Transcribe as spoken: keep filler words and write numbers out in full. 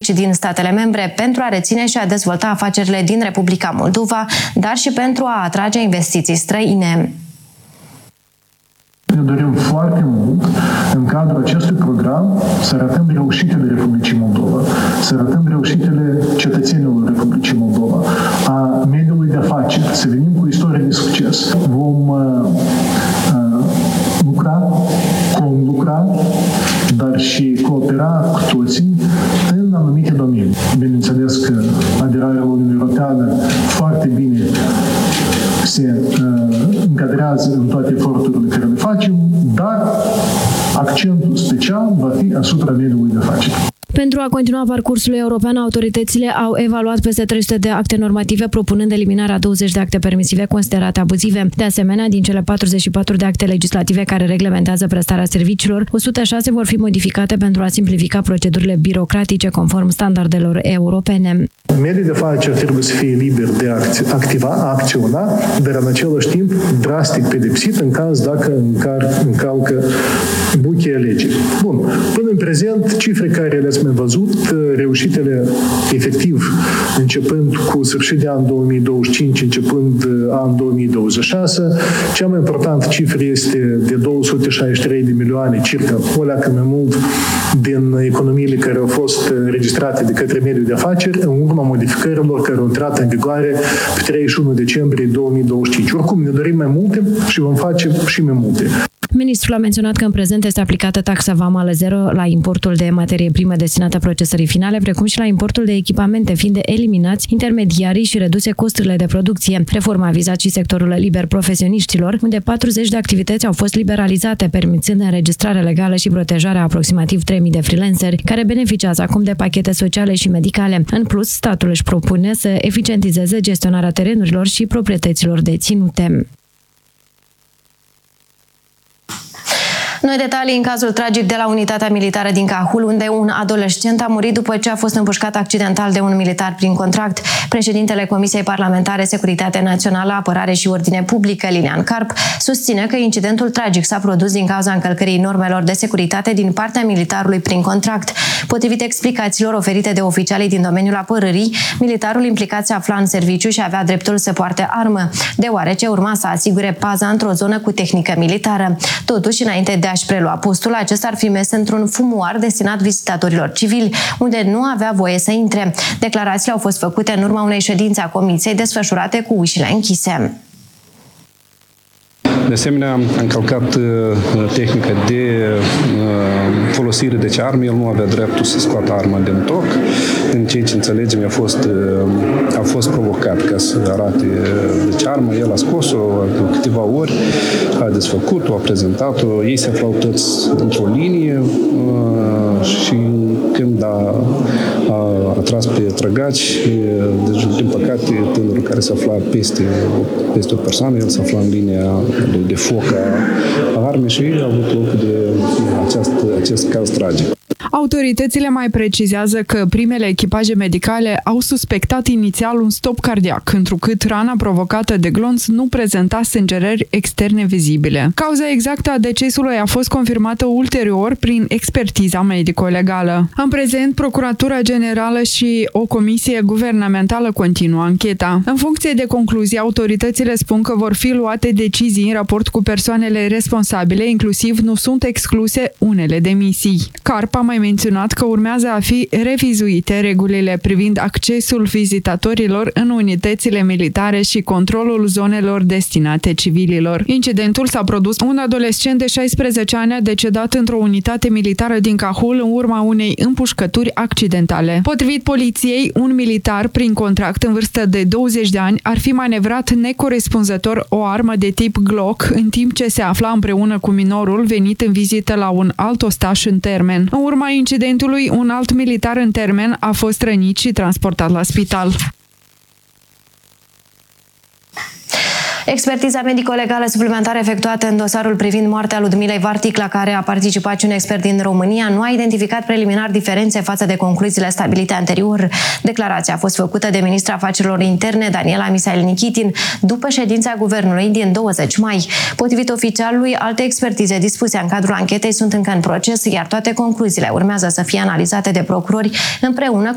politici din statele membre pentru a reține și a dezvolta afacerile din Republica Moldova, dar și pentru a atrage investiții străine. Ne dorim foarte mult, în cadrul acestui program, să arătăm reușitele Republicii Moldova, să arătăm reușitele cetățenilor Republicii Moldova, a mediului de afaceri, să venim cu istorie de succes. Vom uh, uh, lucra, conlucra, dar și coopera cu toții în anumite domenii. Bineînțeles că aderarea Uniunii Europeană foarte bine se uh, încadrează în toate eforturile care le facem, dar accentul special va fi asupra mediului de afaceri. Pentru a continua parcursul european, autoritățile au evaluat peste trei sute de acte normative, propunând eliminarea douăzeci de acte permisive considerate abuzive. De asemenea, din cele patruzeci și patru de acte legislative care reglementează prestarea serviciilor, o sută șase vor fi modificate pentru a simplifica procedurile birocratice conform standardelor europene. Mediul de afaceri trebuie să fie liber de a activa, a acționa, dar în același timp drastic pedepsit în caz dacă încar, încalcă buchea legii. Bun. Până în prezent, cifre care le-ați mai văzut, reușitele efectiv, începând cu sfârșit de an două mii douăzeci și cinci, începând an două mii douăzeci și șase, cea mai importantă cifră este de două sute șaizeci și trei de milioane, circa o leacă mai mult din economiile care au fost înregistrate de către mediul de afaceri în urma modificărilor care au intrat în vigoare pe treizeci și unu decembrie două mii douăzeci și cinci. Oricum, ne dorim mai multe și vom face și mai multe. Ministrul a menționat că în prezent este aplicată taxa vamală zero la importul de materie primă destinată procesării finale, precum și la importul de echipamente, fiind eliminați intermediarii și reduse costurile de producție. Reforma a vizat și sectorul liber profesioniștilor, unde patruzeci de activități au fost liberalizate, permițând înregistrarea legală și protejarea aproximativ trei mii de freelanceri, care beneficiază acum de pachete sociale și medicale. În plus, statul își propune să eficientizeze gestionarea terenurilor și proprietăților deținute. Noi detalii în cazul tragic de la unitatea militară din Cahul, unde un adolescent a murit după ce a fost împușcat accidental de un militar prin contract. Președintele Comisiei Parlamentare Securitate Națională, Apărare și Ordine Publică, Lilian Carp, susține că incidentul tragic s-a produs din cauza încălcării normelor de securitate din partea militarului prin contract. Potrivit explicațiilor oferite de oficialii din domeniul apărării, militarul implicat se afla în serviciu și avea dreptul să poarte armă, deoarece urma să asigure paza într-o zonă cu tehnică militară. Totuși, înainte de a-și prelua postul, acesta ar fi mers într-un fumuar destinat vizitatorilor civili, unde nu avea voie să intre. Declarațiile au fost făcute în urma unei ședințe a comisiei desfășurate cu ușile închise. De asemenea, a încălcat uh, tehnica de uh, folosire de arme. El nu avea dreptul să scoată arma din toc. În ceea ce înțelegem, a fost, uh, a fost provocat ca să arate de armă. El a scos-o câteva ori, a desfăcut-o, a prezentat-o. Ei se aflau toți într-o linie uh, și când a, a atras pe trăgaci, deci, din păcate, tânărul care se afla peste, peste o persoană, el se afla în linia de foc a armei și a avut loc de acest, acest caz tragic. Autoritățile mai precizează că primele echipaje medicale au suspectat inițial un stop cardiac, întrucât rana provocată de glonț nu prezenta sângerări externe vizibile. Cauza exactă a decesului a fost confirmată ulterior prin expertiza medico-legală. În prezent, Procuratura Generală și o comisie guvernamentală continuă ancheta. În funcție de concluzie, autoritățile spun că vor fi luate decizii în raport cu persoanele responsabile, inclusiv nu sunt excluse unele demisii. Carp a mai menționat că urmează a fi revizuite regulile privind accesul vizitatorilor în unitățile militare și controlul zonelor destinate civililor. Incidentul s-a produs un adolescent de șaisprezece ani a decedat într-o unitate militară din Cahul în urma unei împușcături accidentale. Potrivit poliției, un militar prin contract în vârstă de douăzeci de ani ar fi manevrat necorespunzător o armă de tip Glock în timp ce se afla împreună cu minorul venit în vizită la un alt ostaș în termen. În urma incidentului, un alt militar în termen a fost rănit și transportat la spital. Expertiza medico-legală suplimentară efectuată în dosarul privind moartea lui Ludmilei Vartic, la care a participat și un expert din România, nu a identificat preliminar diferențe față de concluziile stabilite anterior. Declarația a fost făcută de ministra afacerilor interne, Daniela Misail Nichitin, după ședința guvernului din douăzeci mai. Potrivit oficialului, alte expertize dispuse în cadrul anchetei sunt încă în proces, iar toate concluziile urmează să fie analizate de procurori împreună